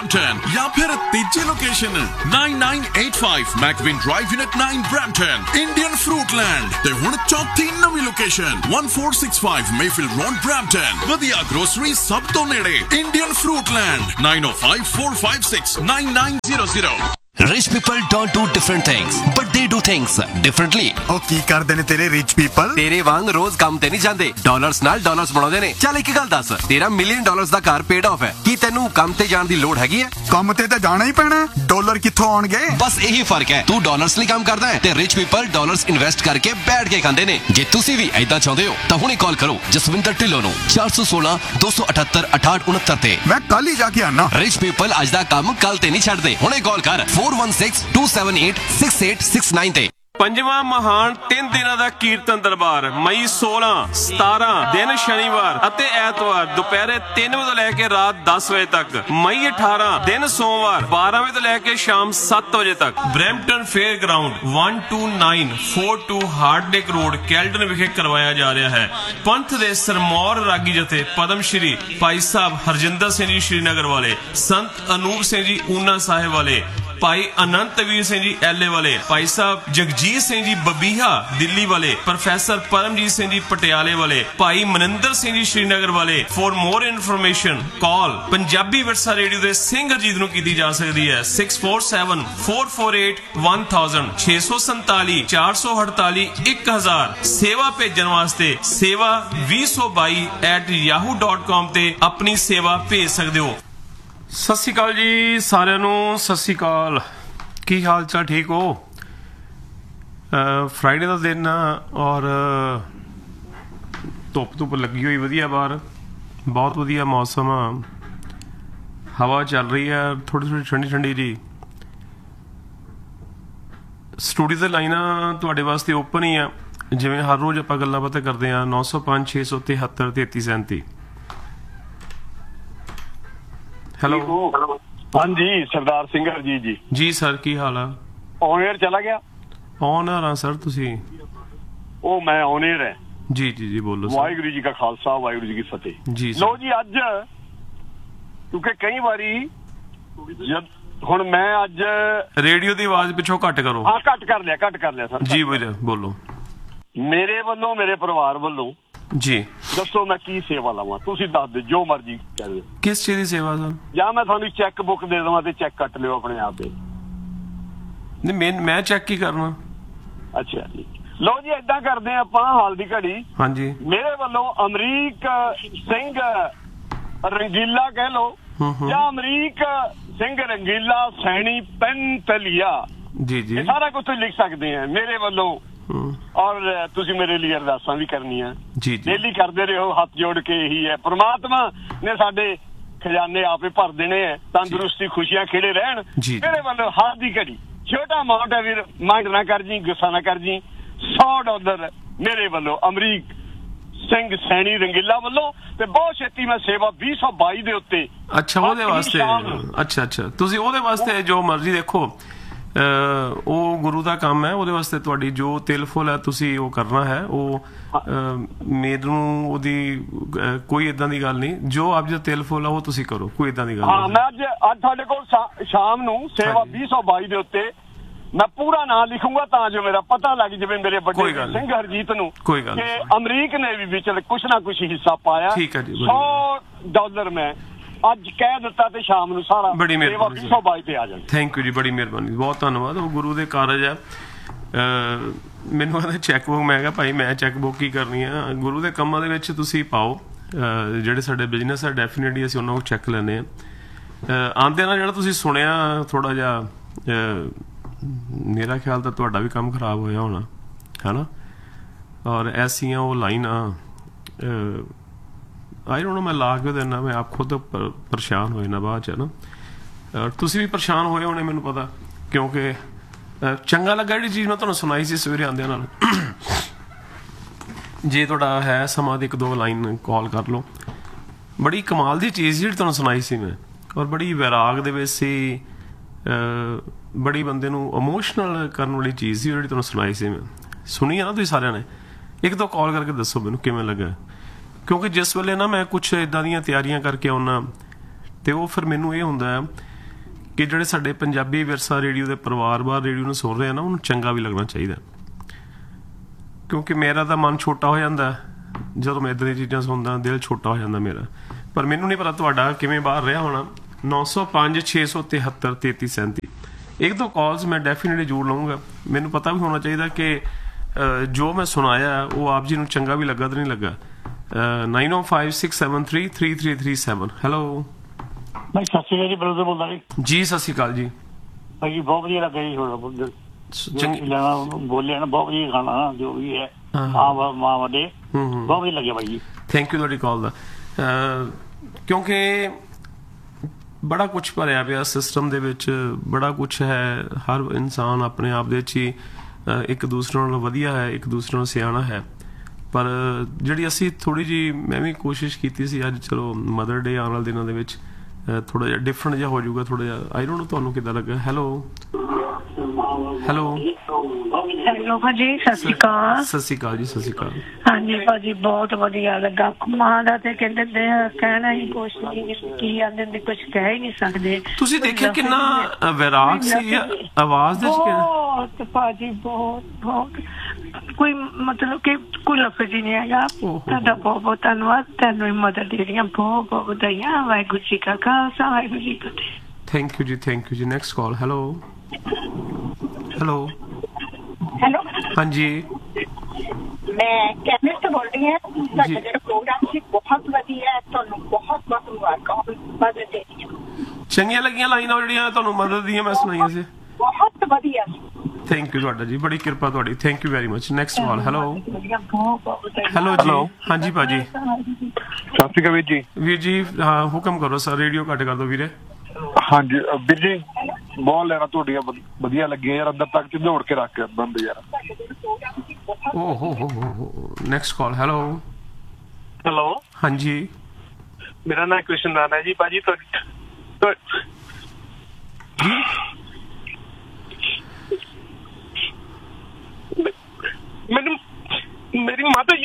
Brampton या फिर तीजी location 9985 Macvin Drive Unit 9 Brampton Indian Fruitland ते हुण चौथी नवी लोकेशन 1465 Mayfield Road Brampton वधिया ग्रोसरी सब तो नेड़े Indian Fruitland 9054569900 Rich people don't do different things, but they do things differently. ਉਹ ਕੀ ਕਰਦੇ ਨੇ ਤੇਰੇ rich people? ਤੇਰੇ ਵਾਂਗ ਰੋਜ਼ ਕੰਮ ਤੇ ਨਹੀਂ ਜਾਂਦੇ, ਡਾਲਰਸ ਨਾਲ ਡਾਲਰਸ ਬਣਾਉਂਦੇ ਨੇ। ਚੱਲ ਇੱਕ ਗੱਲ ਦੱਸ, ਤੇਰਾ $1 million the car paid of ਹੈ, ਕੀ ਤੈਨੂੰ ਕੰਮ ਤੇ ਜਾਣ ਦੀ ਲੋੜ ਹੈਗੀ ਹੈ? ਕੰਮ ਤੇ ਤਾਂ ਜਾਣਾ ਹੀ ਪੈਣਾ, ਡਾਲਰ ਕਿੱਥੋਂ ਆਉਣਗੇ? ਬਸ ਇਹੀ ਫਰਕ ਹੈ, ਤੂੰ ਡਾਲਰਸ ਲਈ ਕੰਮ ਕਰਦਾ ਹੈ ਤੇ ਰਿਚ ਪੀਪਲ ਡਾਲਰਸ ਇਨਵੈਸਟ ਕਰਕੇ ਬੈਠ ਕੇ ਖਾਂਦੇ ਨੇ। ਜੇ ਤੁਸੀਂ ਵੀ ਐਦਾਂ ਚਾਹੁੰਦੇ ਹੋ ਤਾਂ ਹੁਣੇ ਕਾਲ ਕਰੋ ਜਸਵਿੰਦਰ ਢਿੱਲੋਂ ਨੂੰ 416 278 6869 ਤੇ। ਮੈਂ ਕੱਲ ਹੀ ਜਾ ਕੇ ਆਣਾ। ਰਿਚ ਪੀਪਲ ਅੱਜ ਦਾ ਕੰਮ ਕੱਲ ਤੇ ਨਹੀਂ ਛੱਡਦੇ, ਹੁਣੇ ਕਾਲ ਕਰ 4162786869 ਤੇ। ਪੰਜਵਾਂ ਮਹਾਨ 3 ਦਿਨਾਂ ਦਾ ਕੀਰਤਨ ਦਰਬਾਰ ਮਈ 16, 17 ਦਿਨ ਸ਼ਨੀਵਾਰ ਅਤੇ ਐਤਵਾਰ ਦੁਪਹਿਰੇ 3 ਵਜੇ ਤੋਂ ਲੈ ਕੇ ਰਾਤ 10 ਵਜੇ ਤੱਕ। ਮਈ 18 ਦਿਨ ਸੋਮਵਾਰ 12 ਵਜੇ ਤੋਂ ਲੈ ਕੇ ਸ਼ਾਮ 7 ਵਜੇ ਤੱਕ। Brampton fair ground 12942 ਹਾਰਡਨੇਕ road Caledon ਵਿਖੇ ਕਰਵਾਇਆ ਜਾ ਰਿਹਾ ਹੈ। ਪੰਥ ਦੇ ਸਰਮੌਰ ਰਾਗੀ ਜਥੇ ਪਦਮ ਸ਼੍ਰੀ ਭਾਈ ਸਾਹਿਬ ਹਰਜਿੰਦਰ ਸਿੰਘ ਜੀ ਸ਼੍ਰੀਨਗਰ ਵਾਲੇ, ਸੰਤ ਅਨੂਪ ਸਿੰਘ ਜੀ ਊਨਾ ਸਾਹਿਬ ਵਾਲੇ, ਭਾਈ ਅਨੰਤਵੀਰ ਸਿੰਘ ਜੀ ਐਲੇ ਵਾਲੇ, ਭਾਈ ਸਾਹਿਬ ਜਗਜੀਤ ਸਿੰਘ ਜੀ ਬਬੀਹਾ ਦਿੱਲੀ ਵਾਲੇ, ਪ੍ਰੋਫੈਸਰ ਪਰਮਜੀਤ ਸਿੰਘ ਜੀ ਪਟਿਆਲੇ ਵਾਲੇ, ਭਾਈ ਮਨਿੰਦਰ ਸਿੰਘ ਜੀ ਸ਼੍ਰੀਨਗਰ ਵਾਲੇ। ਫॉर ਮੋਰ ਇਨਫੋਰਮੇਸ਼ਨ ਕਾਲ ਪੰਜਾਬੀ ਵਿਰਸਾ ਰੇਡੀਓ ਦੇ ਸਿੰਘ ਹਰਜੀਤ ਨੂੰ ਕੀਤੀ ਜਾ ਸਕਦੀ ਹੈ 6474481000 647 448 1000। ਸੇਵਾ ਭੇਜਣ ਵਾਸਤੇ ਸੇਵਾ 2022@yahoo.com ਤੇ ਆਪਣੀ ਸੇਵਾ ਭੇਜ ਸਕਦੇ ਹੋ। ਸਤਿ ਸ਼੍ਰੀ ਅਕਾਲ ਜੀ ਸਾਰਿਆਂ ਨੂੰ, ਸਤਿ ਸ਼੍ਰੀ ਅਕਾਲ। ਕੀ ਹਾਲ ਚਾਲ, ਠੀਕ ਹੋ? ਫਰਾਈਡੇ ਦਾ ਦਿਨ ਔਰ ਧੁੱਪ ਲੱਗੀ ਹੋਈ ਵਧੀਆ, ਬਾਹਰ ਬਹੁਤ ਵਧੀਆ ਮੌਸਮ ਆ, ਹਵਾ ਚੱਲ ਰਹੀ ਹੈ ਥੋੜੀ ਠੰਡੀ ਜੀ। ਸਟੂਡੀਓ ਦੇ ਲਾਈਨਾਂ ਤੁਹਾਡੇ ਵਾਸਤੇ ਓਪਨ ਹੀ ਆ, ਜਿਵੇਂ ਹਰ ਰੋਜ਼ ਆਪਾਂ ਗੱਲਾਂ ਬਾਤਾਂ ਕਰਦੇ ਆ। 905 673 3337। ਹੈਲੋ, ਹਾਂਜੀ ਸਰਦਾਰ ਸਿੰਘ ਹਰਜੀਤ ਜੀ। ਜੀ ਸਰ, ਕੀ ਹਾਲ ਆ? ਔਨ 에ਅਰ ਚਲਾ ਗਿਆ? ਔਨ ਆ ਸਰ ਤੁਸੀਂ? ਉਹ ਮੈਂ ਔਨ 에ਅਰ ਹੈ ਜੀ ਬੋਲੋ। ਵਾਹਿਗੁਰੂ ਜੀ ਕਾ ਖਾਲਸਾ, ਵਾਹਿਗੁਰੂ ਜੀ ਕੀ ਫਤਿਹ। ਜੀ ਲੋ ਜੀ, ਅੱਜ ਕਿਉਂਕਿ ਕਈ ਵਾਰੀ ਹੁਣ ਮੈਂ ਅੱਜ ਰੇਡੀਓ ਦੀ ਆਵਾਜ਼ ਪਿੱਛੋਂ ਘੱਟ ਕਰੋ। ਹਾਂ, ਘੱਟ ਕਰ ਲਿਆ ਸਰ ਜੀ ਬੋਲੋ। ਮੇਰੇ ਵੱਲੋਂ, ਮੇਰੇ ਪਰਿਵਾਰ ਵੱਲੋਂ ਜੀ ਦੱਸੋ ਮੈਂ ਕੀ ਸੇਵਾ ਲਵਾਂ? ਤੁਸੀਂ ਦੱਸ ਦਿਓ, ਜੋ ਮਰਜ਼ੀ ਕਹਿ ਦਿਓ। ਕਿਸ ਚੀਜ਼ ਦੀ ਸੇਵਾ ਸਰ? ਜਾਂ ਮੈਂ ਤੁਹਾਨੂੰ ਚੈੱਕ ਬੁੱਕ ਦੇ ਦੇਵਾਂ ਤੇ ਚੈੱਕ ਕੱਟ ਲਿਓ ਆਪਣੇ ਆਪ ਦੇ। ਨਹੀਂ, ਮੈਂ ਚੈੱਕ ਕੀ ਕਰਨਾ? ਅੱਛਾ ਜੀ, ਲਓ ਜੀ ਏਦਾਂ ਕਰਦੇ ਆ ਆਪਾਂ ਹਾਲ ਦੀ ਘੜੀ। ਹਾਂਜੀ, ਮੇਰੇ ਵੱਲੋਂ ਅਮਰੀਕ ਸਿੰਘ ਰੰਗੀਲਾ ਕਹਿ ਲਓ ਜਾਂ ਅਮਰੀਕ ਸਿੰਘ ਰੰਗੀਲਾ ਸੈਣੀ ਪੈਂਤਲੀਆ, ਜੀ ਸਾਰਾ ਕੁਝ ਤੁਸੀਂ ਲਿਖ ਸਕਦੇ ਆ ਮੇਰੇ ਵੱਲੋਂ। ਔਰ ਤੁਸੀਂ ਮੇਰੇ ਲਈ ਅਰਦਾਸਾਂ ਵੀ ਕਰਨੀਆਂ ਡੇਲੀ ਕਰਦੇ ਰਹੋ, ਹੱਥ ਜੋੜ ਕੇ ਇਹੀ ਹੈ। ਪ੍ਰਮਾਤਮਾ ਨੇ ਸਾਡੇ ਖਜ਼ਾਨੇ ਆਪੇ ਭਰ ਦੇਣੇ ਹੈ, ਤੰਦਰੁਸਤੀ ਖੁਸ਼ੀਆਂ ਖੇੜੇ ਰਹਿਣ। ਮੇਰੇ ਵੱਲੋਂ ਹਾਲ ਦੀ ਘੜੀ ਛੋਟਾ ਅਮਾਉਂਟ ਹੈ ਵੀਰ, ਮਾਈਂਡ ਨਾ ਕਰ ਜੀ, ਗੁੱਸਾ ਨਾ ਕਰ ਜੀ। $100 ਮੇਰੇ ਵੱਲੋਂ ਅਮਰੀਕ ਸਿੰਘ ਸੈਣੀ ਰੰਗੀਲਾ ਵੱਲੋਂ, ਤੇ ਬਹੁਤ ਛੇਤੀ ਮੈਂ ਸੇਵਾ 2022 ਦੇ ਉੱਤੇ। ਅੱਛਾ, ਉਹਦੇ ਵਾਸਤੇ? ਅੱਛਾ, ਤੁਸੀਂ ਉਹਦੇ ਵਾਸਤੇ ਜੋ ਮਰਜ਼ੀ ਦੇਖੋ, ਉਹ ਗੁਰੂ ਦਾ ਕੰਮ ਹੈ, ਉਹਦੇ ਵਾਸਤੇ ਤੁਹਾਡੀ ਜੋ ਤਿਲ ਫੁੱਲ ਹੈ ਤੁਸੀਂ ਉਹ ਕਰਨਾ ਹੈ। ਉਹ ਮੈਨੂੰ ਉਹਦੀ ਕੋਈ ਏਦਾਂ ਦੀ ਗੱਲ ਨਹੀਂ, ਜੋ ਆਪ ਜੋ ਤਿਲ ਫੁੱਲ ਆ ਉਹ ਤੁਸੀਂ ਕਰੋ, ਕੋਈ ਏਦਾਂ ਦੀ ਗੱਲ ਨਹੀਂ। ਮੈਂ ਅੱਜ ਤੁਹਾਡੇ ਕੋਲ ਸ਼ਾਮ ਨੂੰ ਸੇਵਾ 2022 ਦੇ ਉੱਤੇ ਮੈਂ ਪੂਰਾ ਨਾਂ ਲਿਖੂੰਗਾ ਤਾਂ ਜੋ ਮੇਰਾ ਪਤਾ ਲੱਗ ਜਾਵੇ ਮੇਰੇ ਵੱਡੇ ਸਿੰਘ ਹਰਜੀਤ ਨੂੰ ਕਿ ਅਮਰੀਕ ਨੇ ਵੀ ਕੁਛ ਨਾ ਕੁਛ ਹਿੱਸਾ ਪਾਇਆ। $100 ਮੈਂ ਅੱਜ ਕਹਿ ਦਿੱਤਾ ਤੇ ਸ਼ਾਮ ਨੂੰ ਸਾਰਾ ਬੜੀ ਮਿਹਰਬਾਨੀ 2022 ਤੇ ਆ ਜਾਣਾ। ਥੈਂਕ ਯੂ ਜੀ, ਬੜੀ ਮਿਹਰਬਾਨੀ, ਬਹੁਤ ਧੰਨਵਾਦ। ਉਹ ਗੁਰੂ ਦੇ ਕਾਰਜ ਆ। ਮੈਨੂੰ ਕਹਿੰਦੇ ਚੈੱਕ ਬੁੱਕ, ਮੈਂ ਕਿਹਾ ਭਾਈ ਮੈਂ ਚੈੱਕ ਬੁੱਕ ਕੀ ਕਰਨੀ ਆ? ਗੁਰੂ ਦੇ ਕੰਮਾਂ ਦੇ ਵਿੱਚ ਤੁਸੀਂ ਪਾਓ, ਜਿਹੜੇ ਸਾਡੇ ਬਿਜ਼ਨਸ ਆ ਡੈਫੀਨੇਟਲੀ ਅਸੀਂ ਉਹਨਾਂ ਨੂੰ ਚੈੱਕ ਲੈਂਦੇ ਆ। ਆਉਂਦੇ ਨਾਲ ਜਿਹੜਾ ਤੁਸੀਂ ਸੁਣਿਆ ਥੋੜਾ ਜਿਹਾ, ਮੇਰਾ ਖਿਆਲ ਤਾਂ ਤੁਹਾਡਾ ਵੀ ਕੰਮ ਖਰਾਬ ਹੋਇਆ ਹੋਣਾ ਹੈ ਨਾ। ਔਰ ਐਸੀਆਂ ਉਹ ਲਾਈਨਾਂ ਆਈ ਡੋਂਟ ਨੋ, ਮੈਂ ਲਾ ਕੇ ਦੇਣਾ, ਮੈਂ ਆਪ ਖੁਦ ਪਰੇਸ਼ਾਨ ਹੋਏ ਨਾ ਬਾਅਦ ਚ ਨਾ। ਤੁਸੀਂ ਵੀ ਪਰੇਸ਼ਾਨ ਹੋਏ ਹੋਣੇ ਮੈਨੂੰ ਪਤਾ, ਕਿਉਂਕਿ ਚੰਗਾ ਲੱਗਾ ਜਿਹੜੀ ਚੀਜ਼ ਮੈਂ ਤੁਹਾਨੂੰ ਸੁਣਾਈ ਸੀ ਸਵੇਰੇ ਆਉਂਦਿਆਂ ਨਾਲ। ਜੇ ਤੁਹਾਡਾ ਹੈ ਸਮਾਂ ਤੇ 1-2 ਲਾਈਨ ਕਾਲ ਕਰ ਲਓ। ਬੜੀ ਕਮਾਲ ਦੀ ਚੀਜ਼ ਜਿਹੜੀ ਤੁਹਾਨੂੰ ਸੁਣਾਈ ਸੀ ਮੈਂ, ਔਰ ਬੜੀ ਵੈਰਾਗ ਦੇ ਵਿੱਚ ਸੀ, ਬੜੀ ਬੰਦੇ ਨੂੰ ਇਮੋਸ਼ਨਲ ਕਰਨ ਵਾਲੀ ਚੀਜ਼ ਸੀ ਜਿਹੜੀ ਤੁਹਾਨੂੰ ਸੁਣਾਈ ਸੀ ਮੈਂ। ਸੁਣੀ ਆ ਨਾ ਤੁਸੀਂ ਸਾਰਿਆਂ ਨੇ? 1-2 ਕਾਲ ਕਰਕੇ ਦੱਸੋ ਮੈਨੂੰ ਕਿਵੇਂ ਲੱਗਾ, ਕਿਉਂਕਿ ਜਿਸ ਵੇਲੇ ਨਾ ਮੈਂ ਕੁਛ ਇੱਦਾਂ ਦੀਆਂ ਤਿਆਰੀਆਂ ਕਰਕੇ ਆਉਣਾ ਤੇ ਉਹ ਫਿਰ ਮੈਨੂੰ ਇਹ ਹੁੰਦਾ ਕਿ ਜਿਹੜੇ ਸਾਡੇ ਪੰਜਾਬੀ ਵਿਰਸਾ ਰੇਡੀਓ ਦੇ ਪਰਿਵਾਰ ਰੇਡੀਓ ਨੂੰ ਸੁਣ ਰਹੇ ਆ ਨਾ, ਉਹਨੂੰ ਚੰਗਾ ਵੀ ਲੱਗਣਾ ਚਾਹੀਦਾ, ਕਿਉਂਕਿ ਮੇਰਾ ਤਾਂ ਮਨ ਛੋਟਾ ਹੋ ਜਾਂਦਾ ਜਦੋਂ ਮੈਂ ਇੱਦਾਂ ਦੀਆਂ ਚੀਜ਼ਾਂ ਸੁਣਦਾ, ਦਿਲ ਛੋਟਾ ਹੋ ਜਾਂਦਾ ਮੇਰਾ। ਪਰ ਮੈਨੂੰ ਨਹੀਂ ਪਤਾ ਤੁਹਾਡਾ ਕਿਵੇਂ ਬਾਹਰ ਰਿਹਾ ਹੋਣਾ। 905 673 3337 ਇੱਕ ਦੋ ਕਾਲਸ ਮੈਂ ਡੈਫੀਨੇਟਲੀ ਜ਼ਰੂਰ ਲਵਾਂਗਾ। ਮੈਨੂੰ ਪਤਾ ਵੀ ਹੋਣਾ ਚਾਹੀਦਾ ਕਿ ਜੋ ਮੈਂ ਸੁਣਾਇਆ ਉਹ ਆਪ ਜੀ ਨੂੰ ਚੰਗਾ ਵੀ ਲੱਗਾ ਤਾਂ ਨਹੀਂ ਲੱਗਾ। 9056733337 ਹੈਲੋ ਮੈਂ ਸਤਿ ਸ਼੍ਰੀ ਅਕਾਲ ਜੀ, ਬਰਦਰ ਬੋਲਦਾ ਜੀ। ਸਤਿ ਸ਼੍ਰੀ ਅਕਾਲ ਜੀ ਭਾਈ ਜੀ, ਬਹੁਤ ਵਧੀਆ ਲੱਗਾ ਜੀ ਤੁਹਾਡਾ ਬੋਲਿਆ ਨਾ, ਬਹੁਤ ਵਧੀਆ ਗਾਣਾ ਜੋ ਵੀ ਹੈ ਮਾਂ ਵੱਡੇ, ਬਹੁਤ ਵਧੀਆ ਲੱਗਿਆ ਭਾਈ ਜੀ। ਥੈਂਕ ਯੂ ਤੁਹਾਡੀ ਕਾਲ ਦਾ, ਕਿਉਂਕਿ ਬੜਾ ਕੁਛ ਭਰਿਆ ਪਿਆ ਸਿਸਟਮ ਦੇ ਵਿੱਚ, ਬੜਾ ਕੁਛ ਹੈ। ਹਰ ਇਨਸਾਨ ਆਪਣੇ ਆਪ ਦੇ ਵਿੱਚ ਹੀ ਇੱਕ ਦੂਸਰੇ ਨਾਲੋਂ ਵਧੀਆ ਹੈ, ਇੱਕ ਦੂਸਰੇ ਨਾਲੋਂ ਸਿਆਣਾ ਹੈ। ਪਰ ਜਿਹੜੀ ਅਸੀਂ ਥੋੜ੍ਹੀ ਜਿਹੀ ਮੈਂ ਵੀ ਕੋਸ਼ਿਸ਼ ਕੀਤੀ ਸੀ ਅੱਜ, ਚਲੋ ਮਦਰ ਡੇ ਆਉਣ ਵਾਲੇ ਦਿਨਾਂ ਦੇ ਵਿੱਚ ਥੋੜ੍ਹਾ ਜਿਹਾ ਡਿਫਰੈਂਟ ਜਿਹਾ ਹੋ ਜਾਊਗਾ, ਥੋੜ੍ਹਾ ਜਿਹਾ। ਆਈ ਡੋਂਟ ਨੋ ਤੁਹਾਨੂੰ ਕਿੱਦਾਂ ਲੱਗਾ। ਹੈਲੋ ਹੈਲੋ ਭਾਜੀ, ਸਤਿ ਸ਼੍ਰੀ ਅਕਾਲ। ਸਤਿ ਸ਼੍ਰੀ ਅਕਾਲ ਜੀ, ਸਤਿ ਸ਼੍ਰੀ ਅਕਾਲ। ਹਾਂਜੀ ਭਾਜੀ, ਬਹੁਤ ਵਧੀਆ ਲੱਗਾ। ਮਾਂ ਦਾ ਤੇ ਕਹਿੰਦੇ ਕਹਿਣਾ ਹੀ ਕੁਛ ਨਹੀਂ, ਕੀ ਆਂਦੇ ਹੁੰਦੇ, ਕੁਛ ਕਹਿ ਹੀ ਨਹੀਂ ਸਕਦੇ। ਤੁਸੀਂ ਦੇਖਿਆ ਕਿੰਨਾ ਵੈਰਾਗ ਸੀ ਆਵਾਜ਼ ਦੇ ਵਿੱਚ। ਬਹੁਤ ਭਾਜੀ, ਬਹੁਤ ਕੋਈ ਮਤਲਬ ਕਿ ਕੋਈ ਲਫ਼ਜ਼ ਹੀ ਨਹੀਂ ਹੈਗਾ। ਤੁਹਾਡਾ ਬਹੁਤ ਬਹੁਤ ਧੰਨਵਾਦ। ਤੁਹਾਨੂੰ ਹੀ ਮਦਦ ਜਿਹੜੀਆਂ ਬਹੁਤ ਬਹੁਤ ਵਧਾਈਆਂ। ਵਾਹਿਗੁਰੂ ਜੀ ਕਾ ਖਾਲਸਾ, ਵਾਹਿਗੁਰੂ ਜੀ ਕੀ ਫਤਿਹ। ਥੈਂਕ ਯੂ ਜੀ, ਥੈਂਕ ਯੂ ਜੀ। Next call. ਹੈਲੋ ਹੈਲੋ ਹਾਂਜੀ, ਮੈਂ ਕੈਮਰੇ ਤੋਂ ਬੋਲ ਰਹੀ ਹਾਂ। ਤੁਹਾਡਾ ਜਿਹੜਾ ਪ੍ਰੋਗਰਾਮ ਸੀ ਬਹੁਤ ਵਧੀਆ ਹੈ, ਤੁਹਾਨੂੰ ਬਹੁਤ ਬਹੁਤ ਮੁਬਾਰਕਾਂ ਮਦਦ ਦੇ ਦੀਆਂ। ਚੰਗੀਆਂ ਲੱਗੀਆਂ ਲਾਈਨਾਂ ਜਿਹੜੀਆਂ ਤੁਹਾਨੂੰ ਮਦਦ ਦੀਆਂ ਮੈਂ ਸੁਣਾਈਆਂ ਸੀ, ਬਹੁਤ ਵਧੀਆ। ਥੈਂਕ ਯੂ ਤੁਹਾਡਾ ਜੀ, ਬੜੀ ਕਿਰਪਾ ਤੁਹਾਡੀ। Thank you very much. Next call. Hello hello ਜੀ। ਹਾਂਜੀ ਭਾਜੀ, ਸਤਿ ਸ਼੍ਰੀ ਅਕਾਲ ਵੀਰ ਜੀ। ਵੀਰ ਜੀ ਹਾਂ, ਹੁਕਮ ਕਰੋ ਸਰ, ਰੇਡੀਓ ਘੱਟ ਕਰ ਦਿਓ ਵੀਰੇ। ਹਾਂਜੀ ਵੀਰ ਜੀ, ਬਹੁਤ ਲੈਣਾ ਤੁਹਾਡੀਆਂ ਵਧੀਆ ਲੱਗੀਆਂ ਯਾਰ, ਅੰਦਰ ਤੱਕ ਝੋੜ ਕੇ ਰੱਖ ਬੰਦ ਯਾਰ। ਓ ਹੋ। Next call. ਹੈਲੋ ਹਾਂਜੀ, ਮੇਰਾ ਨਾਮ ਕ੍ਰਿਸ਼ਨ ਰਾਣਾ ਹੈ ਜੀ। ਭਾਜੀ ਮੈਨੂੰ ਮੇਰੀ ਮਾਤਾ